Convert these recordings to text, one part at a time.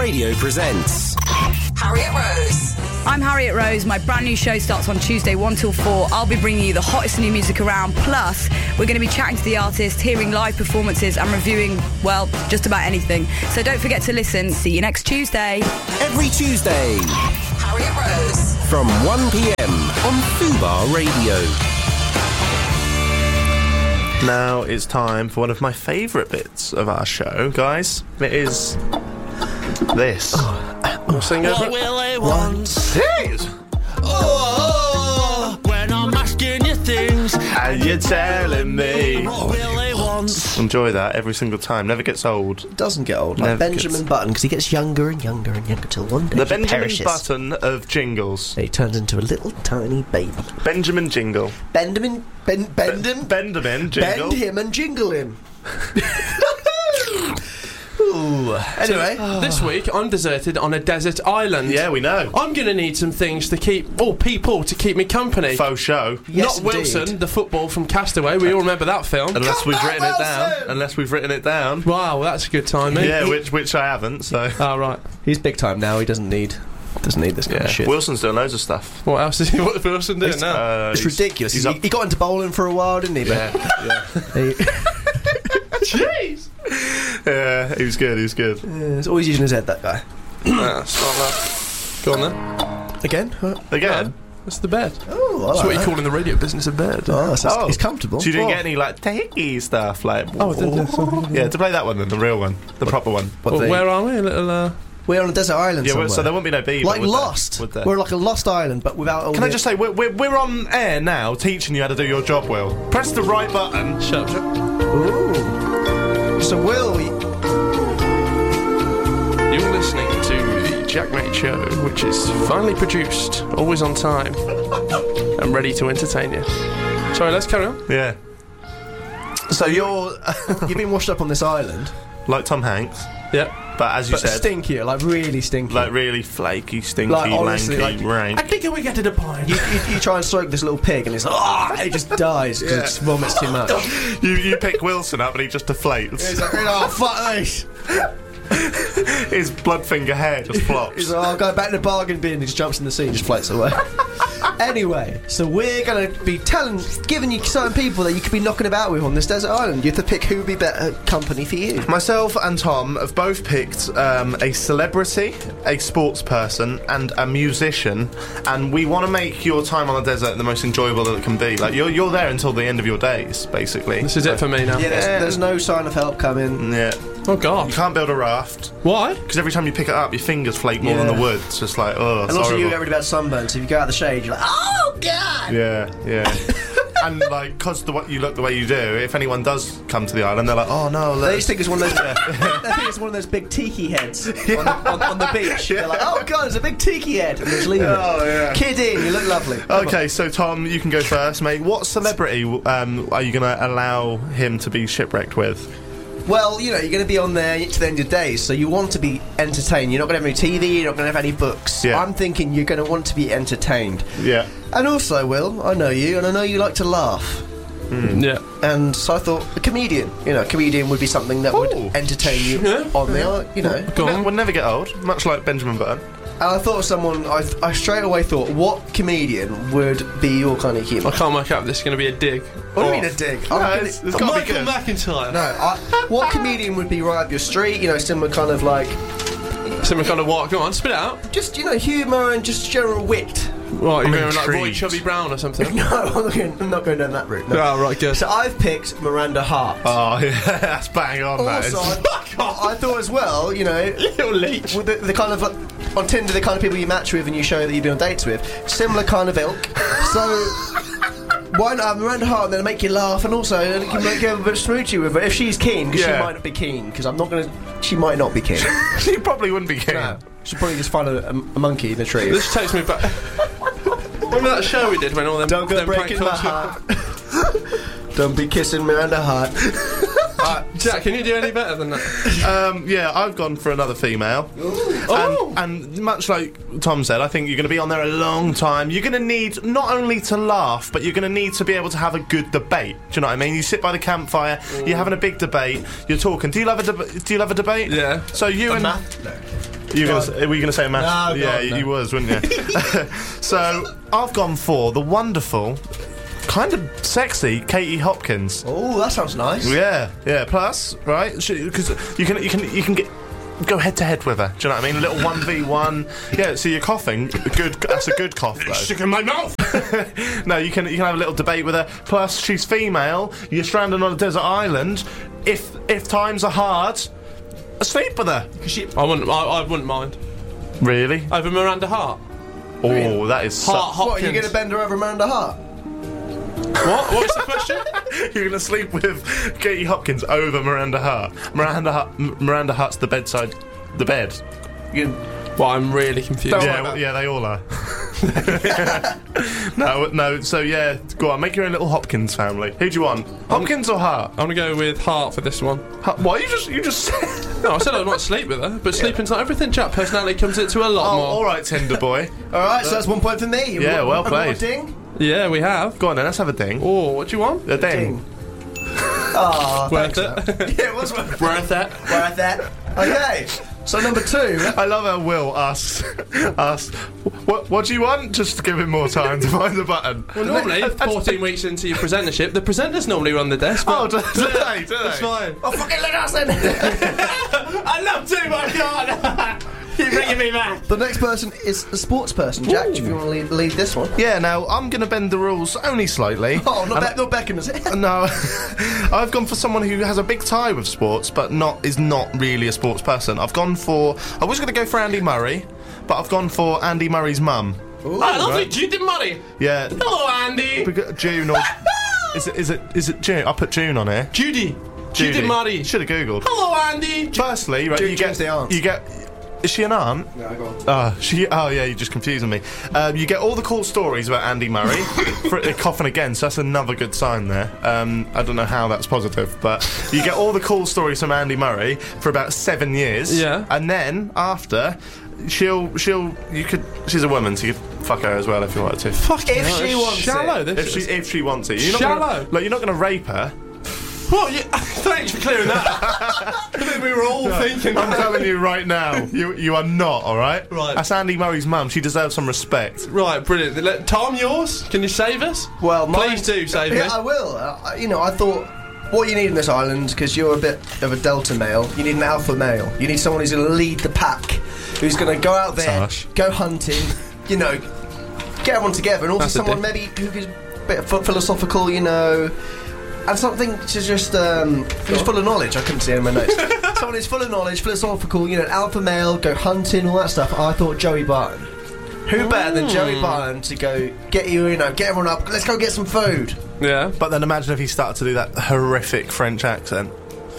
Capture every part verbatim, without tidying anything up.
Radio presents Harriet Rose. I'm Harriet Rose. My brand new show starts on Tuesday, one till four. I'll be bringing you the hottest new music around. Plus, we're going to be chatting to the artists, hearing live performances and reviewing, well, just about anything. So don't forget to listen. See you next Tuesday. every Tuesday Harriet Rose. from one p.m. on Fubar Radio. Now it's time for one of my favourite bits of our show, guys. It is this. We'll sing over it. Will they want? Jeez. Oh, when I'm asking you things, And you're telling me. what will they want? Enjoy that every single time. Never gets old. Doesn't get old, like Never Benjamin gets- Button, because he gets younger and younger and younger till one day The he Benjamin perishes. Button of jingles. He turns into a little tiny baby. Benjamin Jingle. Benjamin, ben, bend him, Benjamin Jingle. bend him and jingle him. Ooh. Anyway, This week, I'm deserted on a desert island. Yeah, we know. I'm going to need some things to keep, or people to keep me company. Faux show. yes, Not indeed. Wilson, the football from Castaway. We all remember that film. Unless we've back, written it down. Wilson! Unless we've written it down. Wow, that's a good time, mate. Yeah, which which I haven't, so. Oh, right. He's big time now. He doesn't need, doesn't need this kind Yeah. of shit. Wilson's doing loads of stuff. What else is he, what's Wilson doing now? Uh, It's he's- ridiculous. He's he, up. he got into bowling for a while, didn't he? Yeah, yeah. He- Jeez! Yeah, he was good, he was good. yeah, he's always using his head, that guy. Ah, stop that. Go on then. Again? Huh? Again? That's the bed. Oh, I That's like what you that. call in the radio business a bed. Oh, that's, that's, Oh. it's comfortable. So you didn't Oh. get any, like, tahiki stuff, like... Oh, did you? Yeah, to play that one then, the real one. The proper one. What Well, they- where are we? A little, uh... We're on a desert island Yeah, somewhere. well, so there wouldn't be no Bieber, like would there? Lost. Would there? We're like a lost island, but without all Can the... I just say, we're, we're, we're on air now, teaching you how to do your job, Will. Press the right button. Shut up, shut up. Ooh. So, Will, we... You're listening to the Jack Mate Show, which is finally produced, always on time, and ready to entertain you. Sorry, let's carry on. Yeah. So you're... you've been washed up on this island, Like Tom Hanks. Yeah. But as you but said, stinkier, like really stinky. like really flaky, stinky, Like, honestly, lanky, like- rank. I think we get to the point. you, you, you try and stroke this little pig and it's like, ah, it just dies because Yeah. it just vomits too much. You, you pick Wilson up and he just deflates. He's like, oh, fuck this. His bloodfinger hair just flops. He's like, I'll go back to the bargain bin. He just jumps in the sea and just floats away. Anyway, so we're going to be telling, giving you certain people that you could be knocking about with on this desert island. You have to pick who would be better company for you. Myself and Tom have both picked um, a celebrity, a sports person, and a musician, and we want to make your time on the desert the most enjoyable that it can be. Like you're you're there until the end of your days, basically. This is it for me now. Yeah, there's, Yeah. there's no sign of help coming. Yeah. Oh, You God. can't build a raft Why? because every time you pick it up, your fingers flake more Yeah. than the wood. It's just like oh, it's And also, you horrible. get really bad sunburn, so if you go out of the shade, you're like, oh, God! Yeah, yeah. And like, cause the what you look the way you do, if anyone does come to the island, they're like, oh no, They let's. just think it's one of those. They think it's one of those big tiki heads on, the, on, on the beach. They're like, "Oh God, it's a big tiki head," and they just leave it. Oh, yeah. Kidding, you look lovely. Come Okay, so Tom, you can go first, mate. What celebrity um, are you going to allow him to be shipwrecked with? on. Well, you know, you're going to be on there to the end of your days, so you want to be entertained. You're not going to have any T V. You're not going to have any books. Yeah. I'm thinking you're going to want to be entertained. Yeah. And also, Will, I know you, and I know you like to laugh. Yeah. And so I thought a comedian. You know, a comedian would be something that Ooh. would entertain you Yeah. on there. You know. Go Ne- on. would never get old, much like Benjamin Button. And I thought of someone. I, I straight away thought, what comedian would be your kind of humour? I can't work out if this is going to be a dig. What do Oh. you mean a dig? No, I'm gonna- it's, it's got to be Michael good. McIntyre. No, I, what comedian would be right up your street? You know, similar kind of like, Similar kind of what? Go on, spit it out. just, you know, humour and just general wit. Right, I'm you're going like Roy intrigued. Chubby Brown or something. No, I'm not going, I'm not going down that route. No. Oh, right, good. So I've picked Miranda Hart. Oh, yeah, that's bang on, that is. Also, I, I thought as well, you know, Little leech. with the, the kind of, like, on Tinder, the kind of people you match with and you show that you've been on dates with, similar kind of ilk. So, why not have Miranda Hart and then make you laugh, and also you can make you have a bit of smoochy with her if she's keen, because Yeah. she might not be keen, because I'm not going to, she might not be keen. She probably wouldn't be keen. No, she'll probably just find a, a, a monkey in a tree. This takes me back. Remember that show we did when all them Don't go them prank breaking my calls were- heart. Don't be kissing Miranda Hart. Uh, Jack, can you do any better than that? Um, yeah, I've gone for another female. Oh. And, and much like Tom said, I think you're going to be on there a long time. You're going to need not only to laugh, but you're going to need to be able to have a good debate. Do you know what I mean? You sit by the campfire, you're having a big debate, you're talking. Do you love a deb- Do you love a debate? Yeah. So you and Math? No. You were gonna, were you going to say a match? No, yeah, God, you, no. you was, wouldn't you? So I've gone for the wonderful, kind of sexy Katie Hopkins. Oh, that sounds nice. Yeah, yeah. Plus, right? Because you can, you can, you can get. Go head to head with her. Do you know what I mean? A little one v one. Yeah. So you're coughing. Good. That's a good cough, though. Stick in my mouth. No, you can you can have a little debate with her. Plus, she's female. You're stranded on a desert island. If if times are hard, sleep with her. I wouldn't. I, I wouldn't mind. Really? Over Miranda Hart. Oh, that is. Su- Hart What, are Hopkins. you going to bend her over Amanda Hart? What? What's the question? You're gonna sleep with Katie Hopkins over Miranda Hart. Miranda Hart. M- Miranda Hart's the bedside, the bed. You, Well, I'm really confused. Don't worry Yeah, about well, yeah, they all are. no, no. So yeah, go on, make your own little Hopkins family. Who do you want? Hopkins or Hart? I'm gonna go with Hart for this one. Hart? Why you just you just said? No, I said I'd not sleep with her, but sleeping's not everything, chap. Personality comes into a lot Oh, more. all right, Tinder boy. all right, so that's one point for me. Yeah, well Have a little played. Ding. Yeah, we have. Go on then, let's have a ding. Oh, what do you want? A ding. Ding. Ah, Worth thanks, it. though. Yeah, it was worth Worth it. worth that. Okay, so number two. I love how Will asks, asks, what, what do you want? Just to give him more time to find the button. Well, normally, fourteen weeks into your presentership, the presenters normally run the desk. Oh, But do, do they? Do that's they? fine. Oh, fucking let us in. I love to, my God. You're bringing me back. The next person is a sports person. Jack, if you want to lead, lead this one. Yeah, now I'm going to bend the rules only slightly. Oh, not, And- Be- not Beckham, is it? No, I've gone for someone who has a big tie with sports, but not is not really a sports person. I've gone for. I was going to go for Andy Murray, but I've gone for Andy Murray's mum. I love you, Judy Murray. Yeah, Hello, Andy. Beca- June or is it is it is it June? I put June on here. Judy. Judy Murray. Should have googled. Hello, Andy. Firstly, right, June you James get the aunt. you get. Is she an aunt? Yeah, go on. Oh, she. Oh, yeah. You're just confusing me. Um, you get all the cool stories about Andy Murray. for, they're coughing again, so that's another good sign there. Um, I don't know how that's positive, but you get all the cool stories from Andy Murray for about seven years. Yeah. And then after, she'll she'll you could. She's a woman, so you could fuck her as well if you wanted to. Fucking If hell, she it's wants shallow, it. this If she is. if she wants it, you're not Shallow. Gonna, like you're not going to rape her. What? You, thanks for clearing that up. I think we were all thinking I'm that. telling you right now, you you are not. All right. Right. That's Andy Murray's mum. She deserves some respect. Right, brilliant. Let- Tom, yours? Can you save us? Well, mine- Please do save Yeah, me. I will. Uh, you know, I thought what you need in this island, because you're a bit of a delta male, you need an alpha male. You need someone who's going to lead the pack, who's going to go out there, harsh. go hunting, you know, get everyone together, and also That's a someone dick. maybe who is a bit ph- philosophical, you know, and something to just um, who's full of knowledge. I couldn't see it in my notes. Someone who's full of knowledge, philosophical, you know, alpha male, go hunting, all that stuff. I thought Joey Barton. Who better than Joey Barton to go get you, you know, get everyone up? Let's go get some food. Yeah. But then imagine if he started to do that horrific French accent.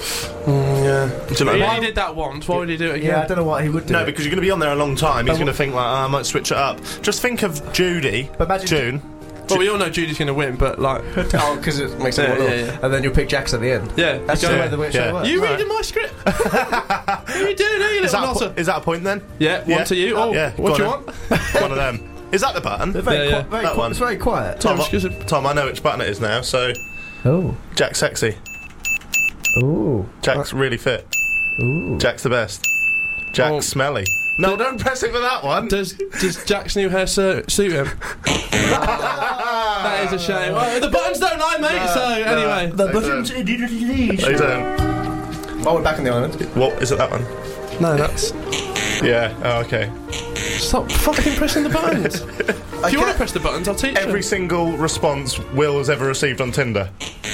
Yeah. Do you know He what I only mean? did that once. Why would he do it Yeah, I again? don't know what he would do. No, because you're going to be on there a long time. He's going to think like, oh, I might switch it up. Just think of Judy, But imagine- June. Well, we all know Judy's going to win, but like. Oh, because it makes it Yeah, more yeah, yeah, yeah. and then you'll pick Jax at the end. Yeah. That's you the go- way the way it yeah. should work. You Right. reading my script? What are you doing, are you, Is little that, a, nutter? po- is that a point then? Yeah, one Yeah. to you. Oh, Yeah, what go do you on want? One of them. Is that the button? They're very Yeah, yeah. qui- very That qui- one. It's very quiet. Tom, Tom, I, Tom, I know which button it is now, so Oh. Jack's sexy. Ooh. Jack's really fit. Ooh. Jack's the best. Jack's Oh. smelly. No, don't press it for that one. Does Does Jack's new hair su- suit him? That is a shame. Oh, the buttons don't lie, mate. so anyway, The They buttons don't. indeed release. They don't. Oh, we're back on the island. What is it? That one? no, that's Yeah. Oh, okay. stop fucking pressing the buttons. If you want to Okay. press the buttons, I'll teach Every you. single response Will has ever received on Tinder.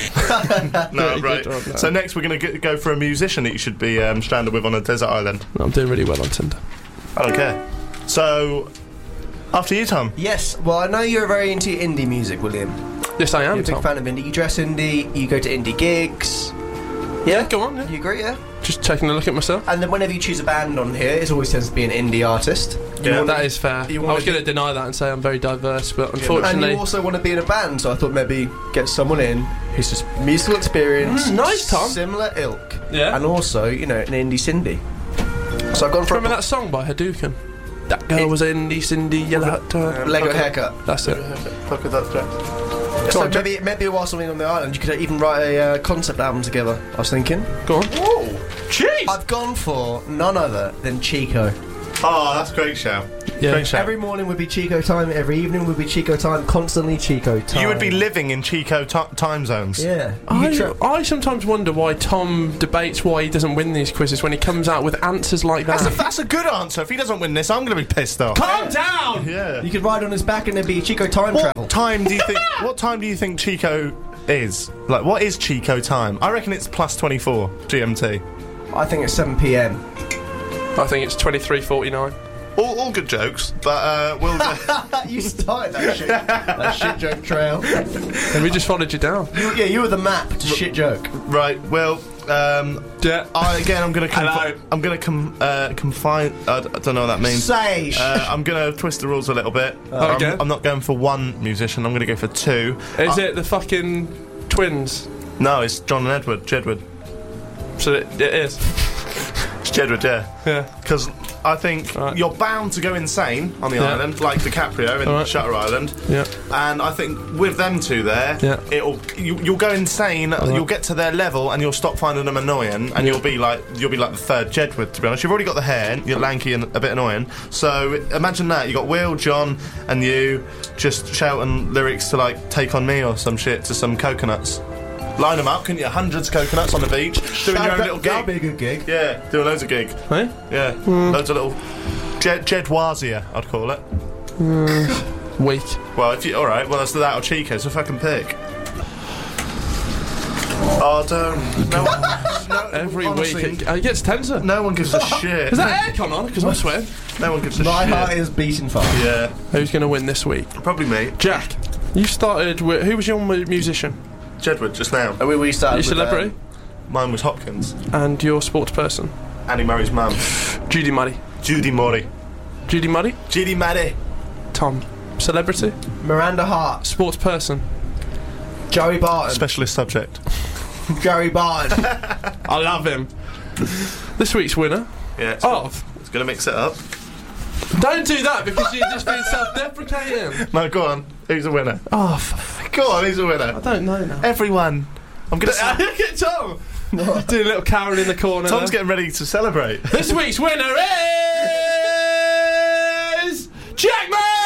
No, Pretty right. good job, no. So next we're going to go for a musician that you should be um, stranded with on a desert island. No, I'm doing really well on Tinder. I don't care. So, after you, Tom. Yes. Well, I know you're very into indie music, William. Yes, I You're am, a big Tom. fan of indie. You dress indie. You go to indie gigs. Yeah, go on. Yeah. You agree? Yeah. Just taking a look at myself. And then whenever you choose a band on here, it always tends to be an indie artist. You Yeah. wanna- That is fair. you I wanna was going to be- deny that and say I'm very diverse, but And unfortunately, you also want to be in a band, so I thought maybe get someone in who's just musical experience, Mm, nice, Tom. similar ilk, Yeah. and also you know an indie Cindy. So I've gone for remember that song by Hadouken? That girl was in the Cindy Yellow Hat. uh, Lego haircut. That's it. Fuck with that, Jack. So on, Jack. maybe maybe while something on the island, you could even write a uh, concept album together. I was thinking. Go on. Whoa! Jeez. I've gone for none other than Chico. Oh, that's a great show. Yeah. Great show. Every morning would be Chico time, every evening would be Chico time, constantly Chico time. You would be living in Chico t- time zones. Yeah. You I, could tra- I sometimes wonder why Tom debates why he doesn't win these quizzes when he comes out with answers like that. That's a, that's a good answer. If he doesn't win this, I'm going to be pissed off. Calm down! Yeah. you could ride on his back and there'd be Chico time What travel. time do you think? What time do you think Chico is? Like, what is Chico time? I reckon it's plus twenty-four G M T. I think it's seven p m. I think it's twenty-three forty-nine. All, all good jokes, but uh, we'll. Do- You started that shit. That shit joke trail. And we just followed you down. You, yeah, you were the map to shit joke. right. Well. Um, Yeah. I, again, I'm gonna. Hello. Confi- I'm gonna com- uh, confine. I, d- I don't know what that means. Say. Uh, I'm gonna twist the rules a little bit. Oh, I'm, okay. I'm not going for one musician. I'm gonna go for two. Is Uh, it the fucking twins? No, it's John and Edward. Jedward. So it, it is. It's Jedward. Yeah. Yeah. Because I think Right. you're bound to go insane on the Yeah. island, like DiCaprio in Alright. Shutter Island. Yeah. And I think with them two there, Yeah. it'll you, you'll go insane. You'll get to their level, and you'll stop finding them annoying, and you'll be like you'll be like the third Jedward. To be honest, you've already got the hair. You're lanky and a bit annoying. So imagine that you got Will, John, and you just shouting lyrics to like "Take on Me" or some shit to some coconuts. Line them up, couldn't you? Hundreds of coconuts on the beach, doing your own little That'd be a gig. good gig. Yeah, doing loads of gig. Hey? Yeah, loads of little Jed Jedwazia, I'd call it. Weak. Well, if you all right, well that's that or Chico. So fucking pick. Oh, don't. No, one- no, Every honestly, week it, it gets tenser. no one gives a shit. Is that aircon on? Because I'm sweating. No one gives a My shit. heart is beating fast. Yeah, Who's going to win this week? probably me. Jack, you started with... Who was your mu- musician? Jedward just now. And we, we started Your with, celebrity? Mine was Hopkins. And your sports person? Annie Murray's mum. Judy Murray. Judy Murray. Judy Murray? Judy Murray. Tom. Celebrity? uh, Miranda Hart, Sports person? Joey Barton, Specialist subject. Joey Barton. I love him. This week's winner Yeah. It's, of... it's gonna mix it up. Don't do that because you're just being self-deprecating. No, go on. Who's the winner? Oh, f- Go on. Who's the winner? I don't know now. Everyone. I'm gonna. Say, Look at Tom! Doing a little Karen in the corner. Tom's there. getting ready to celebrate. This week's winner is... Jack Man!